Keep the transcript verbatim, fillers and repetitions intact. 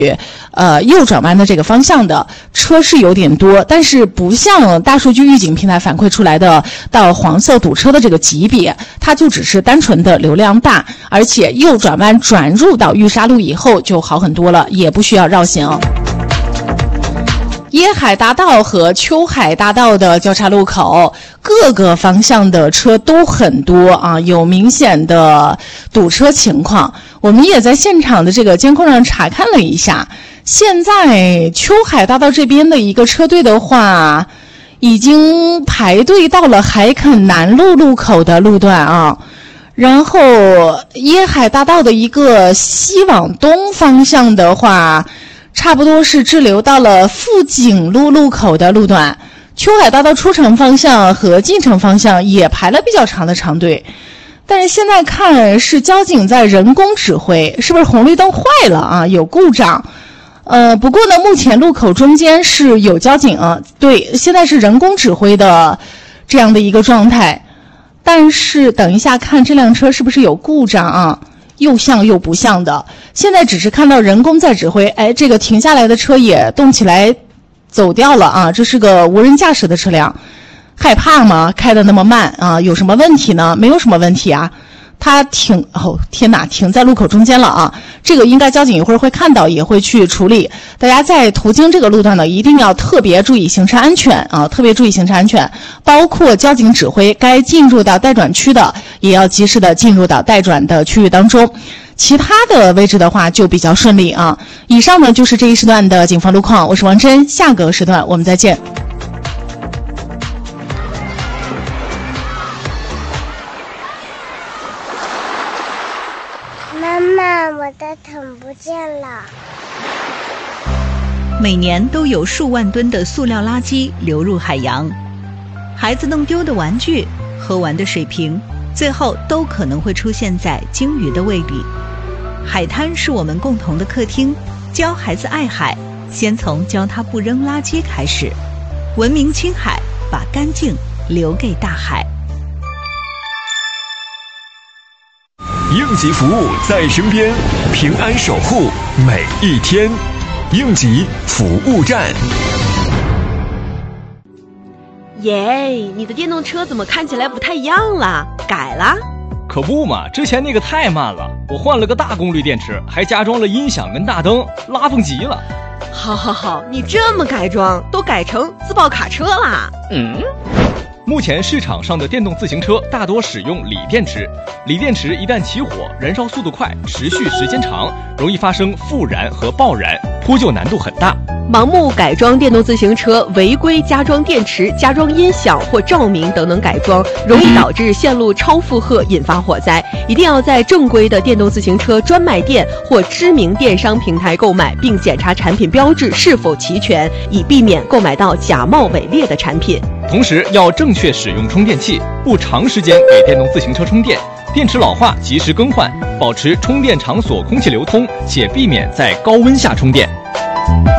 呃右转弯的这个方向的车是有点多，但是不像大数据预警平台反馈出来的到黄色堵车的这个级别，它就只是单纯的流量大，而且右转弯转入到玉沙路以后就好很多了，也不需要绕行。椰海大道和秋海大道的交叉路口，各个方向的车都很多啊，有明显的堵车情况。我们也在现场的这个监控上查看了一下，现在秋海大道这边的一个车队的话，已经排队到了海垦南路路口的路段啊。然后椰海大道的一个西往东方向的话，差不多是滞留到了富锦路路口的路段。秋海大道出城方向和进城方向也排了比较长的长队，但是现在看是交警在人工指挥，是不是红绿灯坏了啊？有故障。呃，不过呢，目前路口中间是有交警啊，对，现在是人工指挥的这样的一个状态。但是等一下看这辆车是不是有故障啊？又像又不像的，现在只是看到人工在指挥，哎，这个停下来的车也动起来走掉了啊，这是个无人驾驶的车辆。害怕吗？开得那么慢啊，有什么问题呢？没有什么问题啊。它停，哦天哪，停在路口中间了啊！这个应该交警一会儿会看到，也会去处理。大家在途经这个路段呢，一定要特别注意行车安全啊，特别注意行车安全，包括交警指挥该进入到待转区的，也要及时的进入到待转的区域当中。其他的位置的话就比较顺利啊。以上呢就是这一时段的警方路况，我是王真，下个时段我们再见。 妈妈，我的桶不见了。 每年都有数万吨的塑料垃圾流入海洋，孩子弄丢的玩具、喝完的水瓶，最后都可能会出现在鲸鱼的胃里。海滩是我们共同的客厅，教孩子爱海，先从教他不扔垃圾开始。文明青海，把干净留给大海。 应急服务在身边，平安守护每一天。应急服务站。 耶，你的电动车怎么看起来不太一样了？改了？ 可不嘛，之前那个太慢了，我换了个大功率电池，还加装了音响跟大灯，拉风极了。 好好好，你这么改装，都改成自爆卡车啦。 嗯。目前市场上的电动自行车大多使用锂电池，锂电池一旦起火，燃烧速度快，持续时间长，容易发生复燃和爆燃，扑救难度很大。 盲目改装电动自行车，违规加装电池、加装音响或照明等等改装，容易导致线路超负荷，引发火灾。一定要在正规的电动自行车专卖店或知名电商平台购买，并检查产品标志是否齐全，以避免购买到假冒伪劣的产品。 同时要正确使用充电器，不长时间给电动自行车充电，电池老化及时更换，保持充电场所空气流通，且避免在高温下充电。